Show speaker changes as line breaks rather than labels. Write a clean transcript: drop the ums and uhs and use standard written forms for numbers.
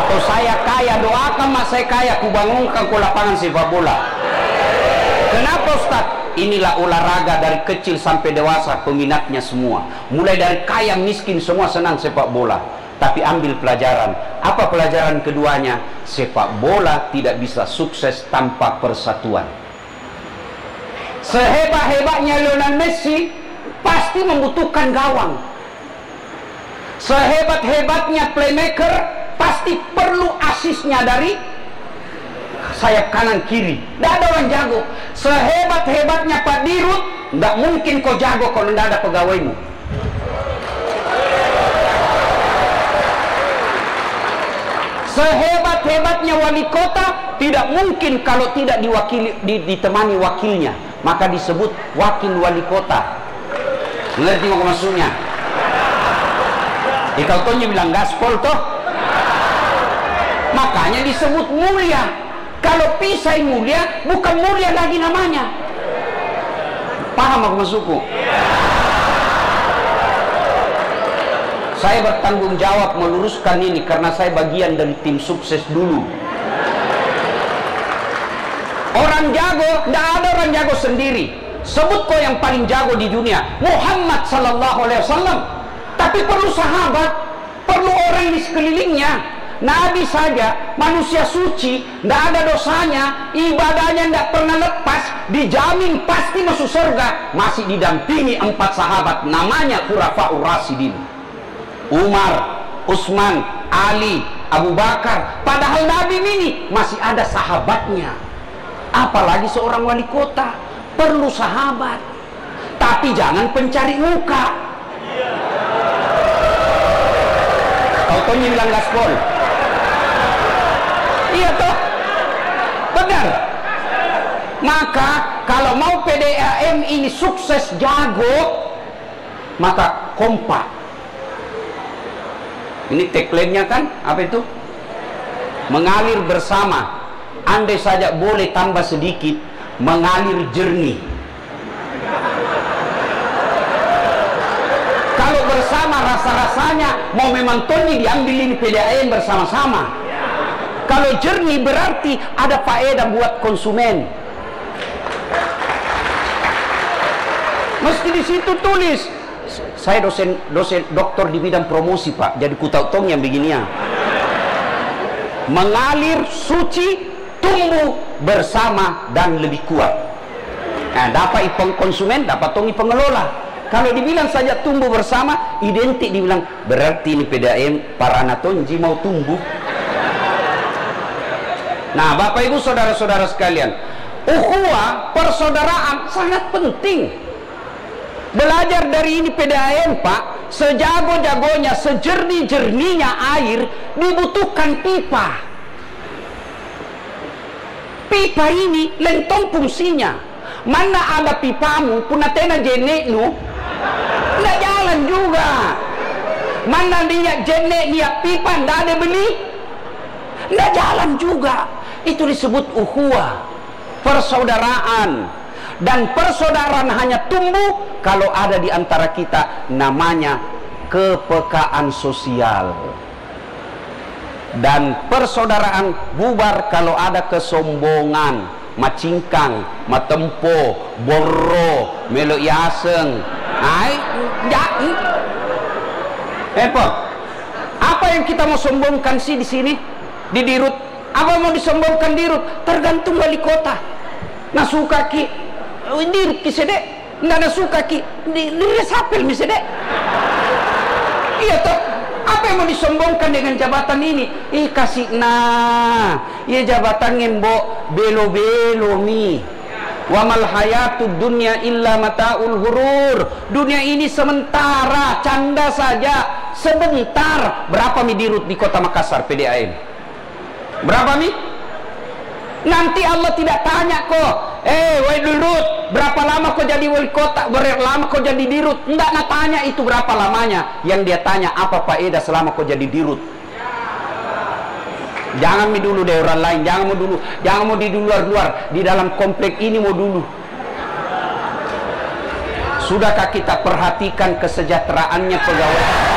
Atau saya kaya, doakan mak saya kaya, kubangunkan ku lapangan sepak bola. Kenapa Ustaz? Inilah olahraga dari kecil sampai dewasa, peminatnya semua. Mulai dari kaya miskin semua senang sepak bola. Tapi ambil pelajaran. Apa pelajaran keduanya? Sepak bola tidak bisa sukses tanpa persatuan. Sehebat-hebatnya Lionel Messi pasti membutuhkan gawang. Sehebat-hebatnya playmaker pasti perlu asisnya dari sayap kanan kiri. Tidak ada orang jago. Sehebat-hebatnya Pak Dirut, tidak mungkin kau jago kalau tidak ada pegawaimu. Sehebat-hebatnya wali kota, tidak mungkin kalau tidak ditemani wakilnya. Maka disebut wakil wali kota. Ngerti mau maksudnya? Kalau Tony bilang gaspol toh, makanya disebut mulia. Kalau pisai mulia, bukan mulia lagi namanya. Paham aku maksudku? Saya bertanggung jawab meluruskan ini karena saya bagian dari tim sukses dulu. Orang jago, tidak ada orang jago sendiri. Sebut kau yang paling jago di dunia, Muhammad sallallahu alaihi wasallam. Tapi perlu sahabat, perlu orang di sekelilingnya. Nabi saja manusia suci, tidak ada dosanya, ibadahnya tidak pernah lepas, dijamin pasti masuk surga. Masih didampingi 4 sahabat, namanya Khulafaur Rasyidin, Umar, Utsman, Ali, Abu Bakar. Padahal Nabi ini masih ada sahabatnya. Apalagi seorang wali kota, perlu sahabat. Tapi jangan pencari muka. Contohnya bilang gaspol. Iya toh, benar. Maka kalau mau PDAM ini sukses jago, maka kompak. Ini tagline-nya kan apa itu? Mengalir bersama. Andai saja boleh tambah sedikit, mengalir jernih. Kalau bersama rasa-rasanya mau memang Tony diambil ini PDAM bersama-sama. Kalau jernih berarti ada faedah buat konsumen. Mesti di situ tulis. Saya dosen doktor di bidang promosi Pak, jadi ku tahu tong yang beginian. Mengalir suci, tumbuh bersama dan lebih kuat. Nah, dapat konsumen, dapat tongi pengelola. Kalau dibilang saja tumbuh bersama, identik dibilang berarti ini PDAM para anatonji mau tumbuh. Nah, Bapak Ibu saudara-saudara sekalian, ukhuwah persaudaraan sangat penting. Belajar dari ini PDAM Pak, sejago-jagonya, sejernih-jernihnya air dibutuhkan pipa. Pipa ini lentong fungsinya. Mana ada pipamu punatena jeneknu, nggak jalan juga. Mana dia jenek dia pipa nggak ada beli, nggak jalan juga. Itu disebut ukhuwah, persaudaraan. Dan persaudaraan hanya tumbuh kalau ada di antara kita namanya kepekaan sosial. Dan persaudaraan bubar kalau ada kesombongan, macingkang, matempo, borro, melo yaseng. Apa yang kita mau sombongkan sih di sini? Di Dirut. Apa mau disombongkan Dirut? Tergantung wali kota. Nah suka ki Dirut ki sedek, nggak ada suka ki di resapel mi sedek. Iya toh. Apa yang mau disombongkan dengan jabatan ini? Kasih ya jabatan ngembok belo-belo mi. Wa mal hayatud dunya illa mataul hurur. Dunia ini sementara, canda saja, sebentar. Berapa mi Dirut di Kota Makassar PDAM? Berapa mi? Nanti Allah tidak tanya kok, wahai Dirut, berapa lama kau jadi wali kota, berapa lama kau jadi Dirut? Enggak nak tanya itu berapa lamanya. Yang dia tanya apa faedah selama kau jadi Dirut. Jangan mi dulu deh orang lain, jangan mau di luar-luar, di dalam komplek ini mau dulu. Sudahkah kita perhatikan kesejahteraannya pegawai?